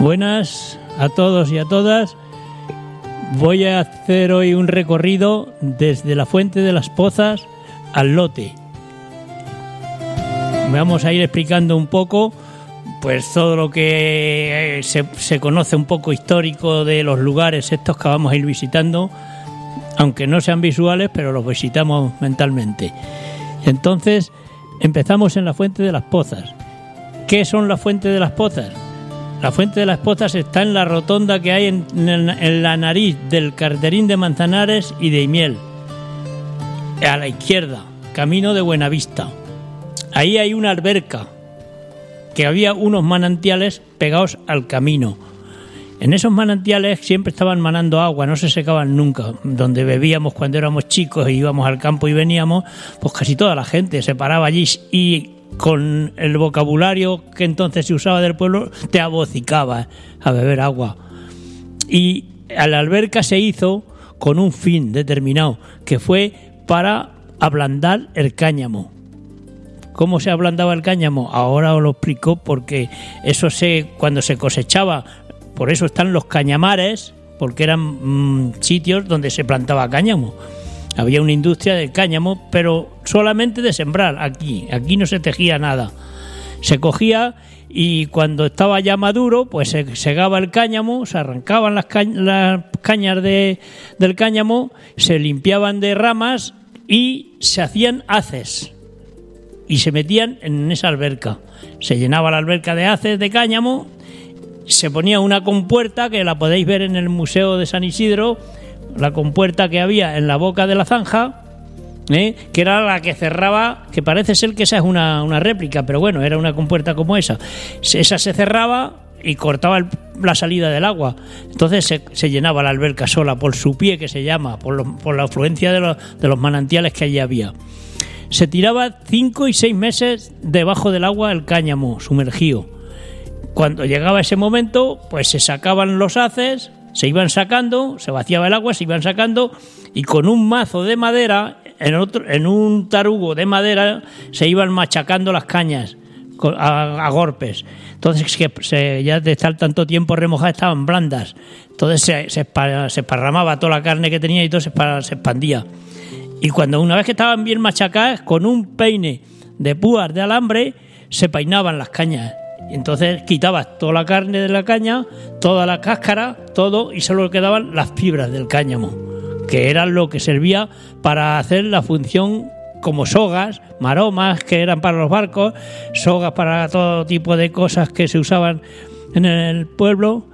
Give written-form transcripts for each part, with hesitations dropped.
Buenas a todos y a todas. Voy a hacer hoy un recorrido desde la Fuente de las Pozas al Lote. Vamos a ir explicando un poco pues todo lo que se conoce un poco histórico de los lugares estos que vamos a ir visitando, aunque no sean visuales, pero los visitamos mentalmente. Entonces, empezamos en la Fuente de las Pozas. ¿Qué son la Fuente de las Pozas? La Fuente de las Pozas está en la rotonda que hay en la nariz del Carterín de Manzanares y de Imiel, a la izquierda, camino de Buenavista. Ahí hay una alberca, que había unos manantiales pegados al camino. En esos manantiales siempre estaban manando agua, no se secaban nunca. Donde bebíamos cuando éramos chicos e íbamos al campo y veníamos, pues casi toda la gente se paraba allí y con el vocabulario que entonces se usaba del pueblo, te abocicaba a beber agua. Y a la alberca se hizo con un fin determinado, que fue para ablandar el cáñamo. ¿Cómo se ablandaba el cáñamo? Ahora os lo explico, porque eso cuando se cosechaba, por eso están los cañamares, porque eran sitios donde se plantaba cáñamo. Había una industria del cáñamo, pero solamente de sembrar aquí no se tejía nada. Se cogía y cuando estaba ya maduro, pues se segaba el cáñamo, se arrancaban las cañas del cáñamo, se limpiaban de ramas y se hacían haces y se metían en esa alberca. Se llenaba la alberca de haces de cáñamo, se ponía una compuerta que la podéis ver en el Museo de San Isidro, la compuerta que había en la boca de la zanja, que era la que cerraba, que parece ser que esa es una réplica, pero bueno, era una compuerta como esa. Esa se cerraba y cortaba la salida del agua. Entonces se llenaba la alberca sola por su pie, que se llama, por la afluencia de los manantiales que allí había. Se tiraba 5 y 6 meses debajo del agua el cáñamo sumergido. Cuando llegaba ese momento, pues se sacaban los haces, se iban sacando, se vaciaba el agua, se iban sacando, y con un mazo de madera, en un tarugo de madera, se iban machacando las cañas a golpes. Entonces, ya de estar tanto tiempo remojadas, estaban blandas. Entonces se esparramaba toda la carne que tenía y todo se expandía. Y cuando una vez que estaban bien machacadas, con un peine de púas de alambre, se peinaban las cañas. Y entonces quitabas toda la carne de la caña, toda la cáscara, todo, y solo quedaban las fibras del cáñamo, que eran lo que servía para hacer la función como sogas, maromas, que eran para los barcos, sogas para todo tipo de cosas que se usaban en el pueblo,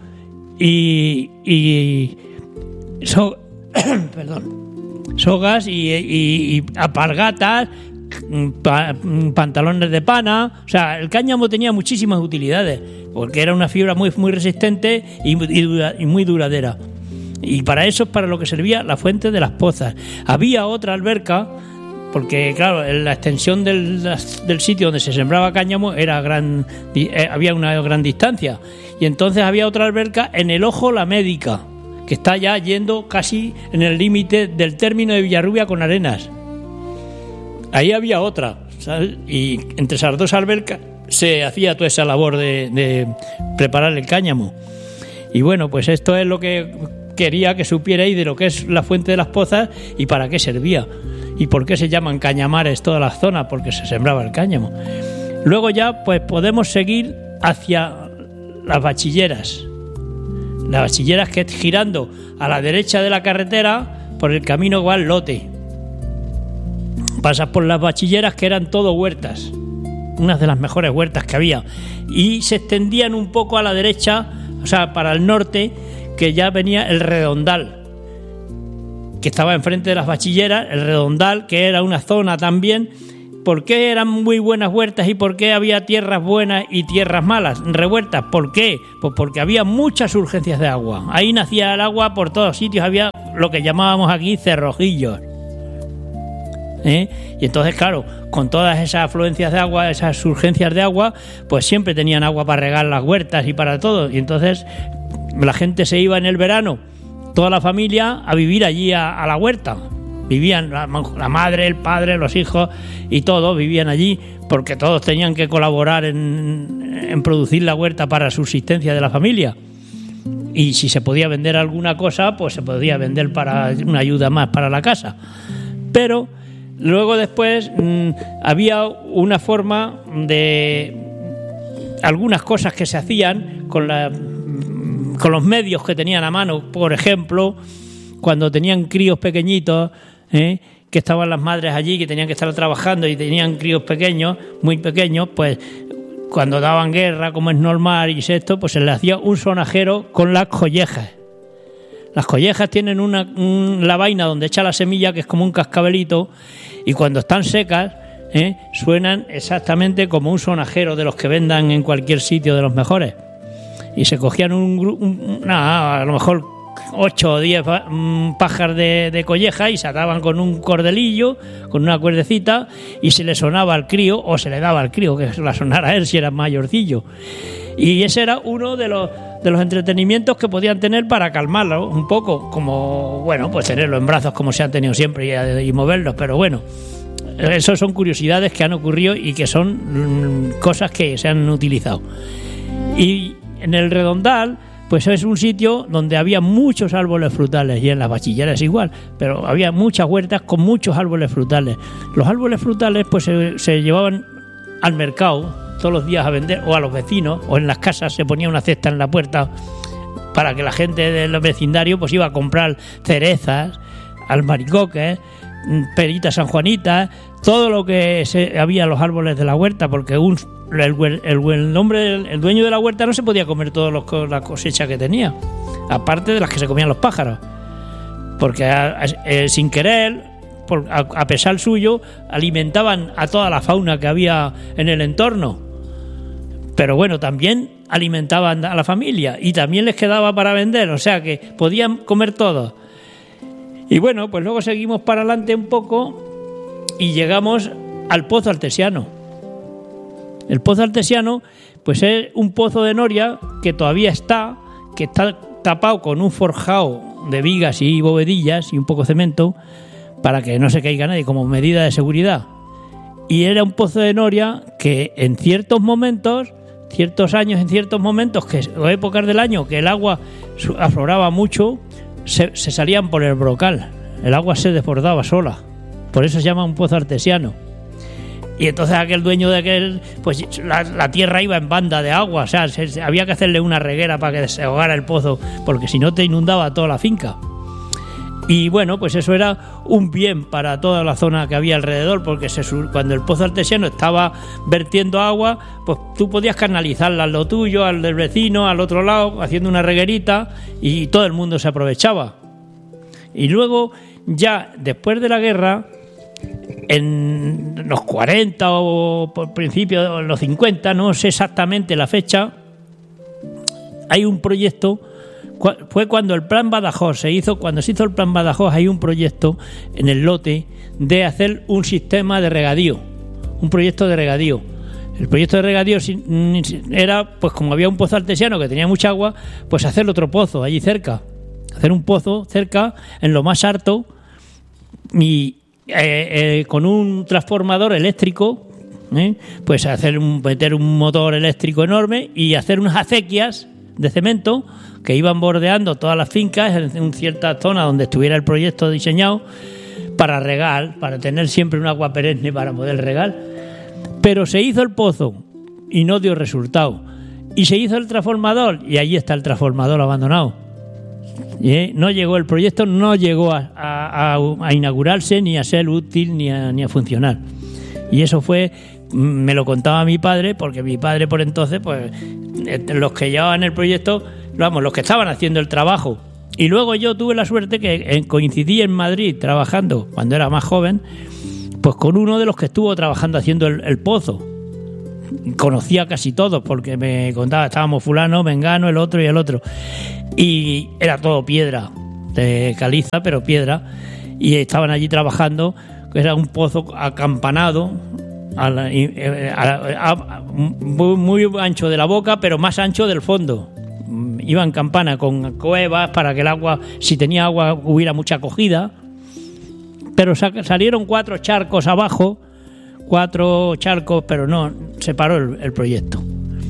sogas y alpargatas, pantalones de pana. O sea, el cáñamo tenía muchísimas utilidades, porque era una fibra muy, muy resistente y muy duradera. Y para eso es para lo que servía la Fuente de las Pozas. Había otra alberca, porque claro, en la extensión del sitio donde se sembraba cáñamo había una gran distancia, y entonces había otra alberca en el Ojo la Médica, que está ya yendo casi en el límite del término de Villarrubia con Arenas. Ahí había otra, ¿sabes? Y entre esas dos albercas se hacía toda esa labor de preparar el cáñamo. Y bueno, pues esto es lo que quería que supierais de lo que es la Fuente de las Pozas y para qué servía. Y por qué se llaman cañamares todas las zonas, porque se sembraba el cáñamo. Luego ya pues podemos seguir hacia las Bachilleras. Las Bachilleras, que es girando a la derecha de la carretera por el camino que va al Lote. Pasas por las Bachilleras, que eran todo huertas, unas de las mejores huertas que había, y se extendían un poco a la derecha, o sea, para el norte, que ya venía el Redondal, que estaba enfrente de las Bachilleras. El Redondal, que era una zona también. ¿Por qué eran muy buenas huertas y por qué había tierras buenas y tierras malas, revueltas? ¿Por qué? Pues porque había muchas urgencias de agua. Ahí nacía el agua por todos sitios, había lo que llamábamos aquí cerrojillos. Y entonces, claro, con todas esas afluencias de agua, esas urgencias de agua, pues siempre tenían agua para regar las huertas y para todo. Y entonces la gente se iba en el verano, toda la familia, a vivir allí a la huerta. Vivían la madre, el padre, los hijos y todos vivían allí porque todos tenían que colaborar en producir la huerta para la subsistencia de la familia. Y si se podía vender alguna cosa, pues se podía vender para una ayuda más para la casa. Pero luego después había una forma de algunas cosas que se hacían con los medios que tenían a mano. Por ejemplo, cuando tenían críos pequeñitos, que estaban las madres allí, que tenían que estar trabajando y tenían críos pequeños, muy pequeños, pues cuando daban guerra, como es normal y esto, pues se les hacía un sonajero con las collejas. Las collejas tienen la vaina donde echa la semilla, que es como un cascabelito, y cuando están secas, suenan exactamente como un sonajero de los que vendan en cualquier sitio de los mejores. Y se cogían a lo mejor 8 o 10 pájaros de colleja y se ataban con un cordelillo, con una cuerdecita, y se le sonaba al crío, o se le daba al crío que se la sonara a él si era mayorcillo. Y ese era uno de los entretenimientos que podían tener para calmarlo un poco, como, bueno, pues tenerlo en brazos como se han tenido siempre y moverlos, pero bueno, eso son curiosidades que han ocurrido y que son cosas que se han utilizado. Y en el Redondal, pues es un sitio donde había muchos árboles frutales, y en las bachilleras igual, pero había muchas huertas con muchos árboles frutales. Los árboles frutales pues se llevaban al mercado todos los días a vender, o a los vecinos, o en las casas se ponía una cesta en la puerta para que la gente del vecindario pues iba a comprar cerezas, albaricoques, peritas sanjuanitas, todo lo que había en los árboles de la huerta, porque el dueño de la huerta no se podía comer todas las cosechas que tenía, aparte de las que se comían los pájaros, porque sin querer, a pesar suyo, alimentaban a toda la fauna que había en el entorno. Pero bueno, también alimentaban a la familia y también les quedaba para vender, o sea que podían comer todo. Y bueno, pues luego seguimos para adelante un poco y llegamos al Pozo Artesiano. El Pozo Artesiano pues es un pozo de noria que todavía está tapado con un forjado de vigas y bovedillas y un poco de cemento para que no se caiga nadie como medida de seguridad. Y era un pozo de noria que en ciertos momentos, ciertos años, en ciertos momentos o épocas del año que el agua afloraba mucho, se salían por el brocal. El agua se desbordaba sola. Por eso se llama un pozo artesiano. Y entonces aquel dueño de aquel, pues la tierra iba en banda de agua, o sea, había que hacerle una reguera para que desahogara el pozo, porque si no te inundaba toda la finca. Y bueno, pues eso era un bien para toda la zona que había alrededor, porque cuando el pozo artesiano estaba vertiendo agua, pues tú podías canalizarla a lo tuyo, al del vecino, al otro lado, haciendo una reguerita, y todo el mundo se aprovechaba. Y luego, ya después de la guerra, en los 40 o por principio en los 50, no sé exactamente la fecha, hay un proyecto. Fue cuando el Plan Badajoz cuando se hizo el Plan Badajoz, hay un proyecto en el lote de hacer un sistema de regadío, un proyecto de regadío. El proyecto de regadío era, pues como había un pozo artesiano que tenía mucha agua, pues hacer otro pozo allí cerca, hacer un pozo cerca en lo más alto y con un transformador eléctrico, pues meter un motor eléctrico enorme y hacer unas acequias de cemento que iban bordeando todas las fincas en cierta zona donde estuviera el proyecto diseñado para regar, para tener siempre un agua perenne para poder regar. Pero se hizo el pozo y no dio resultado. Y se hizo el transformador y allí está el transformador abandonado. No llegó el proyecto, no llegó a inaugurarse, ni a ser útil, ni a funcionar. Y eso fue, me lo contaba mi padre, porque mi padre por entonces, pues los que llevaban el proyecto, vamos, los que estaban haciendo el trabajo. Y luego yo tuve la suerte que coincidí en Madrid trabajando, cuando era más joven, pues con uno de los que estuvo trabajando haciendo el pozo. Conocía casi todos, porque me contaba, estábamos fulano, mengano, el otro y el otro. Y era todo piedra, de caliza, pero piedra. Y estaban allí trabajando, que era un pozo acampanado, muy ancho de la boca, pero más ancho del fondo. Iban campana con cuevas para que el agua, si tenía agua, hubiera mucha acogida. pero salieron 4 charcos abajo, 4 charcos, pero no, se paró el proyecto.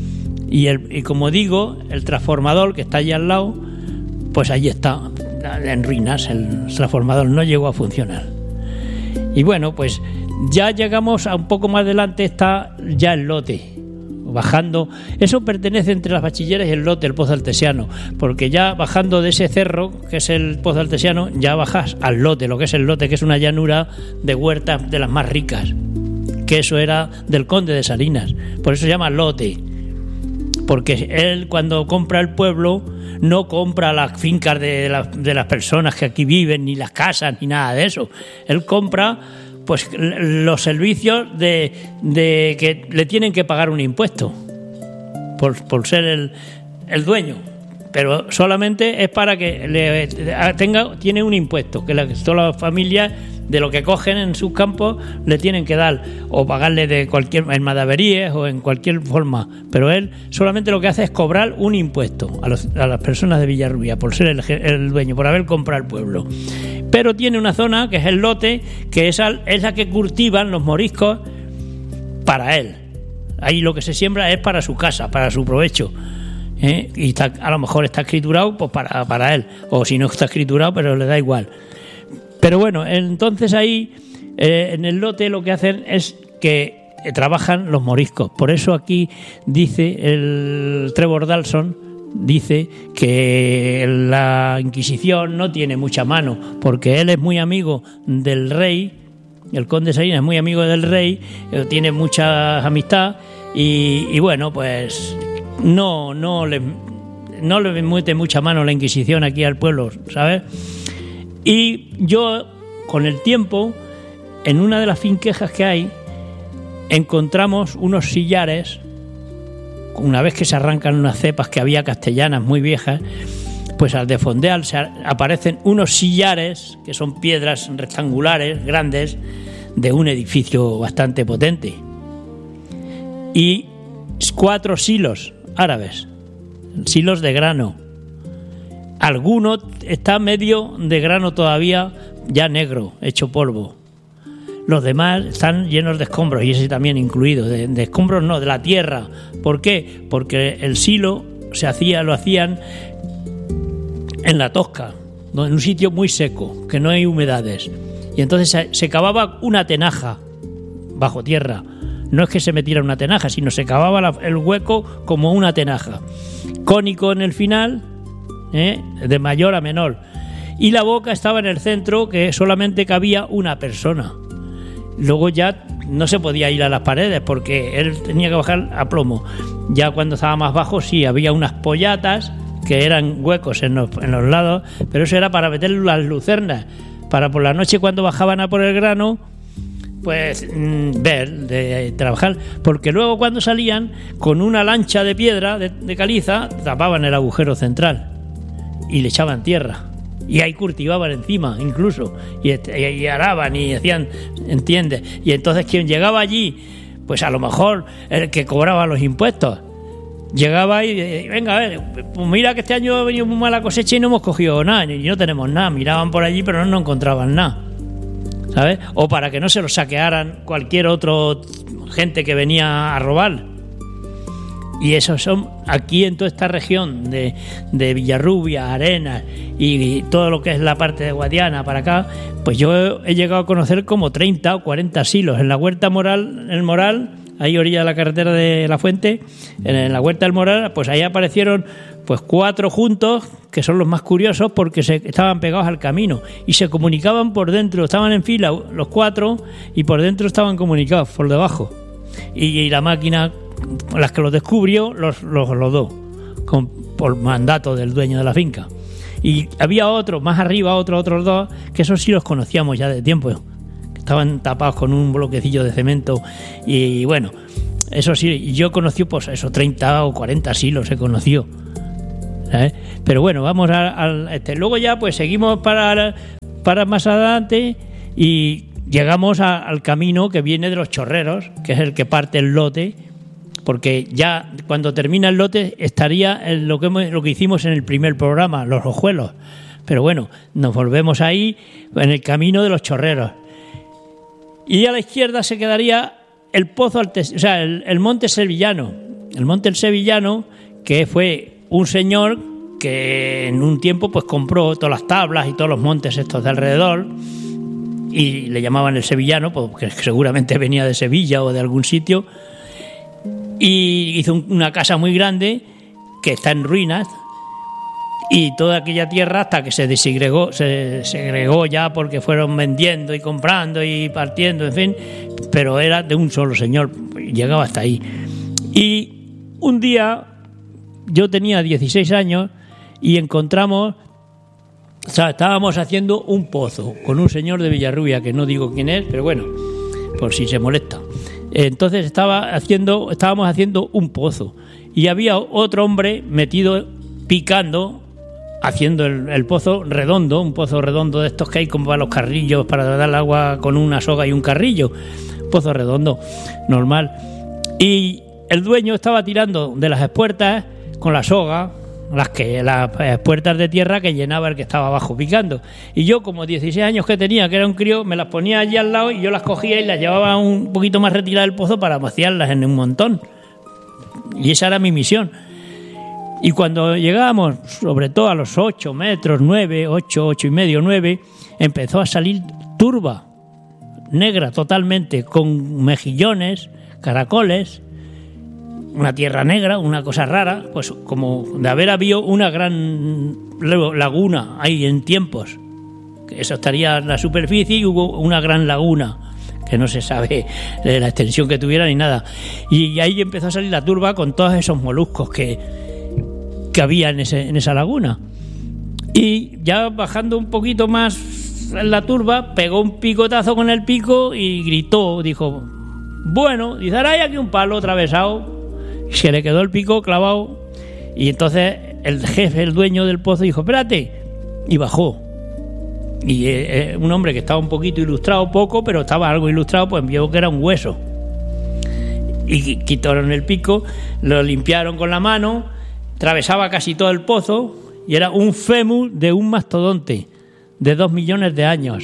Y como digo, el transformador que está allí al lado, pues allí está, en ruinas, el transformador no llegó a funcionar. Y bueno, pues ya llegamos a un poco más adelante, está ya el lote, bajando. Eso pertenece entre las Bachilleras y el lote, el Pozo Altesiano, porque ya bajando de ese cerro, que es el Pozo Altesiano, ya bajas al lote, lo que es el lote, que es una llanura de huertas de las más ricas, que eso era del conde de Salinas, por eso se llama lote, porque él cuando compra el pueblo no compra las fincas de las personas que aquí viven, ni las casas, ni nada de eso. Él compra pues los servicios de que le tienen que pagar un impuesto por ser el dueño, pero solamente es para que tiene un impuesto que todas las familias de lo que cogen en sus campos le tienen que dar o pagarle en madaveríes o en cualquier forma, pero él solamente lo que hace es cobrar un impuesto a las personas de Villarrubia por ser el dueño, por haber comprado el pueblo. Pero tiene una zona que es el lote, que es la que cultivan los moriscos para él. Ahí lo que se siembra es para su casa, para su provecho. Y a lo mejor está escriturado pues para él, o si no está escriturado, pero le da igual. Pero bueno, entonces ahí en el lote lo que hacen es que trabajan los moriscos. Por eso aquí dice el Trevor Dalson, dice que la Inquisición no tiene mucha mano, porque él es muy amigo del rey, el conde Salinas es muy amigo del rey, tiene mucha amistad y bueno, pues no le mete mucha mano la Inquisición aquí al pueblo, ¿sabes? Y yo, con el tiempo, en una de las finquejas que hay, encontramos unos sillares. Una vez que se arrancan unas cepas que había castellanas muy viejas, pues al desfondear aparecen unos sillares, que son piedras rectangulares, grandes, de un edificio bastante potente. Y 4 silos árabes, silos de grano. Alguno está medio de grano todavía, ya negro, hecho polvo. Los demás están llenos de escombros, y ese también incluido. De escombros no, de la tierra. ¿Por qué? Porque el silo lo hacían en la tosca, en un sitio muy seco, que no hay humedades. Y entonces se cavaba una tenaja bajo tierra. No es que se metiera una tenaja, sino se cavaba el hueco como una tenaja. Cónico en el final, de mayor a menor. Y la boca estaba en el centro, que solamente cabía una persona. Luego ya no se podía ir a las paredes porque él tenía que bajar a plomo. Ya cuando estaba más bajo sí había unas pollatas que eran huecos en los lados, pero eso era para meter las lucernas, para por la noche cuando bajaban a por el grano, pues de trabajar, porque luego cuando salían con una lancha de piedra de caliza tapaban el agujero central y le echaban tierra. Y ahí cultivaban encima, incluso, y araban y hacían, ¿entiendes? Y entonces quien llegaba allí, pues a lo mejor el que cobraba los impuestos, llegaba y venga, a ver, pues mira que este año ha venido muy mala cosecha y no hemos cogido nada, y no tenemos nada. Miraban por allí, pero no encontraban nada, ¿sabes? O para que no se lo saquearan cualquier otro gente que venía a robar. Y esos son aquí en toda esta región de Villarrubia, Arenas y todo lo que es la parte de Guadiana para acá, pues yo he llegado a conocer como 30 o 40 silos. En la Huerta Moral, el Moral, ahí orilla de la carretera de la Fuente, en la Huerta del Moral, pues ahí aparecieron pues 4 juntos, que son los más curiosos porque estaban pegados al camino y se comunicaban por dentro, estaban en fila los 4 y por dentro estaban comunicados por debajo. Y la máquina, las que los descubrió, los dos, por mandato del dueño de la finca. Y había otros, más arriba, otros 2, que esos sí los conocíamos ya de tiempo, que estaban tapados con un bloquecillo de cemento. Y bueno, eso sí, yo conocí pues esos 30 o 40 sí los he conocido, ¿sabes? Pero bueno, vamos luego ya pues seguimos para más adelante y llegamos al camino que viene de los Chorreros, que es el que parte el lote, porque ya cuando termina el lote estaría lo que hicimos en el primer programa, los Ojuelos, Pero bueno, nos volvemos ahí en el camino de los Chorreros. Y a la izquierda se quedaría el pozo, el Monte Sevillano. El Monte Sevillano, que fue un señor que en un tiempo pues compró todas las tablas y todos los montes estos de alrededor y le llamaban el Sevillano, porque seguramente venía de Sevilla o de algún sitio, y hizo una casa muy grande que está en ruinas, y toda aquella tierra hasta que se segregó ya porque fueron vendiendo y comprando y partiendo, en fin, pero era de un solo señor, llegaba hasta ahí. Y un día yo tenía 16 años y encontramos, estábamos haciendo un pozo con un señor de Villarrubia, que no digo quién es, pero bueno, por si se molesta. Entonces estábamos haciendo un pozo y había otro hombre metido picando, haciendo el pozo redondo, un pozo redondo de estos que hay como para los carrillos, para dar el agua con una soga y un carrillo, pozo redondo, normal. Y el dueño estaba tirando de las espuertas con la soga, las puertas de tierra que llenaba el que estaba abajo picando. Y yo, como 16 años que tenía, que era un crío, me las ponía allí al lado y yo las cogía y las llevaba un poquito más retiradas del pozo para vaciarlas en un montón. Y esa era mi misión. Y cuando llegábamos, sobre todo a los 8 metros, 9, 8 y medio, 9, empezó a salir turba negra totalmente, con mejillones, caracoles, una tierra negra, una cosa rara, pues como de haber habido una gran laguna ahí en tiempos. Eso estaría en la superficie y hubo una gran laguna, que no se sabe la extensión que tuviera ni nada. Y ahí empezó a salir la turba con todos esos moluscos que había en esa laguna. Y ya bajando un poquito más en la turba, pegó un picotazo con el pico y gritó, dijo, bueno, dice, ahora hay aquí un palo atravesado. Se le quedó el pico clavado y entonces el jefe, el dueño del pozo, dijo, espérate, y bajó. Y un hombre que estaba un poquito ilustrado, poco, pero estaba algo ilustrado, pues vio que era un hueso. Y quitaron el pico, lo limpiaron con la mano, atravesaba casi todo el pozo y era un fémur de un mastodonte de 2 millones de años.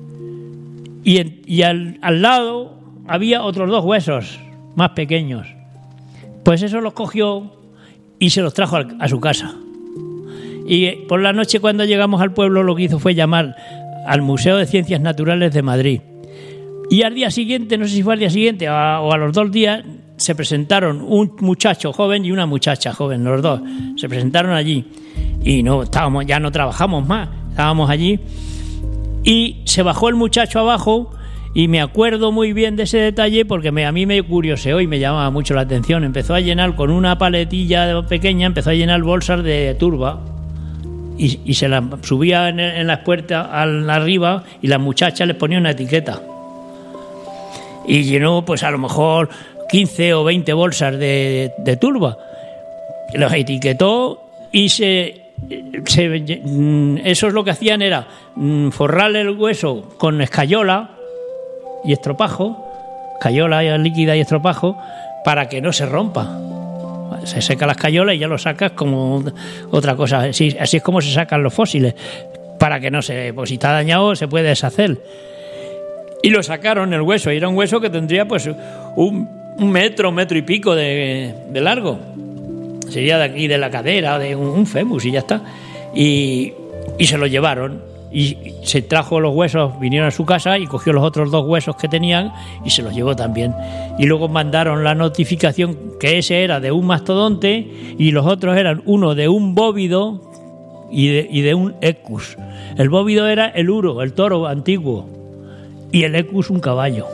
Y al lado había otros 2 huesos más pequeños. Pues eso los cogió y se los trajo a su casa. Y por la noche, cuando llegamos al pueblo, lo que hizo fue llamar al Museo de Ciencias Naturales de Madrid. Y al día siguiente, no sé si fue al día siguiente o a los 2 días, se presentaron un muchacho joven y una muchacha joven, los dos. Se presentaron allí y ya no trabajamos más, estábamos allí. Y se bajó el muchacho abajo. Y me acuerdo muy bien de ese detalle porque a mí me curioseó y me llamaba mucho la atención. Empezó a llenar con una paletilla pequeña, empezó a llenar bolsas de turba y se las subía en las puertas arriba y las muchachas les ponía una etiqueta. Y llenó pues a lo mejor 15 o 20 bolsas de turba. Los etiquetó y eso es lo que hacían, era forrarle el hueso con escayola y estropajo, escayola líquida y estropajo, para que no se rompa. Se seca la escayola y ya lo sacas como otra cosa. Así es como se sacan los fósiles, para que no pues si está dañado se puede deshacer. Y lo sacaron el hueso, y era un hueso que tendría pues un metro y pico de largo. Sería de aquí de la cadera, de un fémur, y ya está. Y se lo llevaron. Y se trajo los huesos, vinieron a su casa y cogió los otros 2 huesos que tenían y se los llevó también. Y luego mandaron la notificación que ese era de un mastodonte y los otros eran uno de un bóvido y de un equus. El bóvido era el uro, el toro antiguo, y el equus un caballo.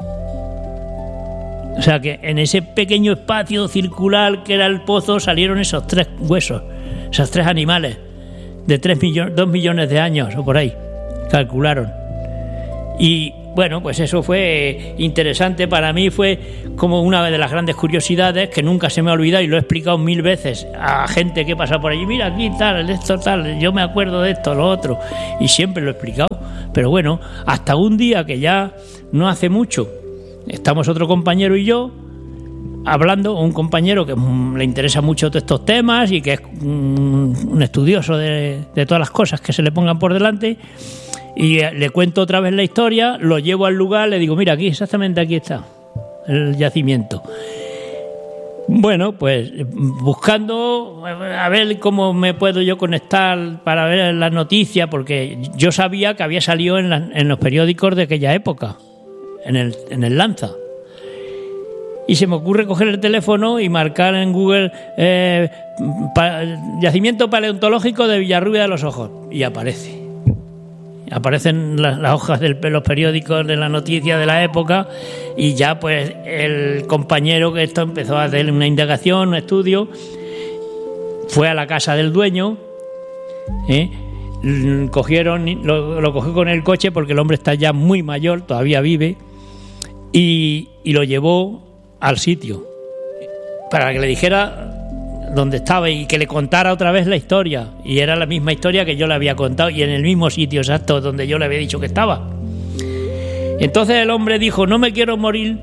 O sea que en ese pequeño espacio circular que era el pozo salieron esos 3 huesos, esos 3 animales de 2 millones de años o por ahí, calcularon. Y bueno, pues eso fue interesante para mí, fue como una de las grandes curiosidades que nunca se me ha olvidado y lo he explicado 1000 veces a gente que pasa por allí. Mira, aquí tal, esto tal, yo me acuerdo de esto, lo otro, y siempre lo he explicado. Pero bueno, hasta un día que ya no hace mucho, estamos otro compañero y yo hablando un compañero que le interesa mucho todos estos temas y que es un estudioso de todas las cosas que se le pongan por delante, y le cuento otra vez la historia, lo llevo al lugar, le digo, mira, aquí, exactamente aquí está el yacimiento. Bueno, pues buscando a ver cómo me puedo yo conectar para ver las noticias, porque yo sabía que había salido en los periódicos de aquella época, en el Lanza. Y se me ocurre coger el teléfono y marcar en Google yacimiento paleontológico de Villarrubia de los Ojos, y aparecen las hojas de los periódicos de la noticia de la época, y ya pues el compañero que esto empezó a hacer una indagación, un estudio, fue a la casa del dueño, lo cogió con el coche porque el hombre está ya muy mayor, todavía vive, y lo llevó al sitio para que le dijera donde estaba y que le contara otra vez la historia, y era la misma historia que yo le había contado y en el mismo sitio exacto donde yo le había dicho que estaba. Entonces el hombre dijo, no me quiero morir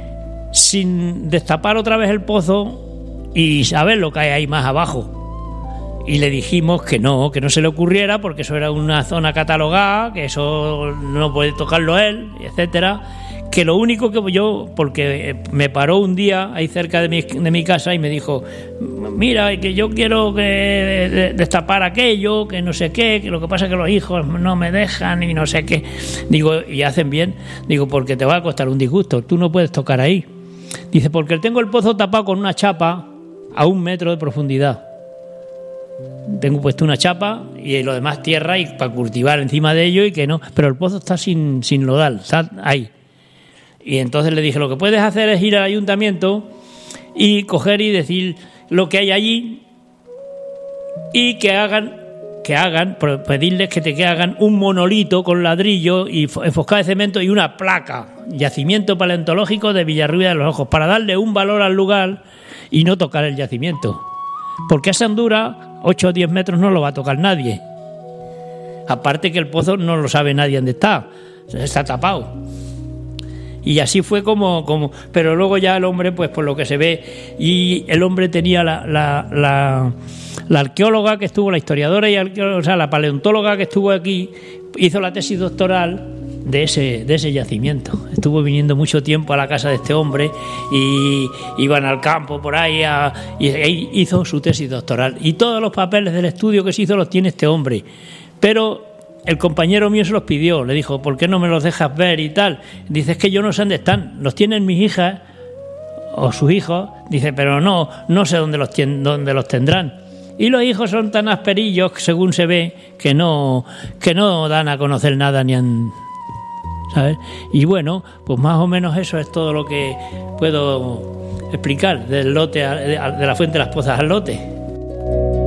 sin destapar otra vez el pozo y saber lo que hay ahí más abajo. Y le dijimos que no se le ocurriera, porque eso era una zona catalogada, que eso no puede tocarlo él, etcétera. Que lo único que yo, porque me paró un día ahí cerca de mi casa y me dijo, mira, que yo quiero que destapar aquello, que no sé qué, que lo que pasa es que los hijos no me dejan y no sé qué. Digo, y hacen bien, digo, porque te va a costar un disgusto, tú no puedes tocar ahí. Dice, porque tengo el pozo tapado con una chapa a 1 metro de profundidad. Tengo puesto una chapa y lo demás tierra, y para cultivar encima de ello, y que no, pero el pozo está sin lodal, está ahí. Y entonces le dije, lo que puedes hacer es ir al ayuntamiento y coger y decir lo que hay allí, y que hagan, pedirles que hagan un monolito con ladrillo y enfoscado de cemento y una placa, yacimiento paleontológico de Villarrubia de los Ojos, para darle un valor al lugar y no tocar el yacimiento. Porque a esa hondura, 8 o 10 metros, no lo va a tocar nadie. Aparte que el pozo no lo sabe nadie dónde está tapado. Y así fue como pero luego ya el hombre, pues por lo que se ve, y el hombre tenía la arqueóloga que estuvo, la historiadora la paleontóloga que estuvo aquí, hizo la tesis doctoral de ese yacimiento. Estuvo viniendo mucho tiempo a la casa de este hombre y iban al campo por ahí y hizo su tesis doctoral. Y todos los papeles del estudio que se hizo los tiene este hombre. Pero el compañero mío se los pidió, le dijo, ¿por qué no me los dejas ver y tal? Dice, es que yo no sé dónde están, los tienen mis hijas o sus hijos. Dice, pero no sé dónde los tendrán. Y los hijos son tan asperillos, según se ve, que no dan a conocer nada ¿sabes? Y bueno, pues más o menos eso es todo lo que puedo explicar del lote, de la Fuente de las Pozas al lote.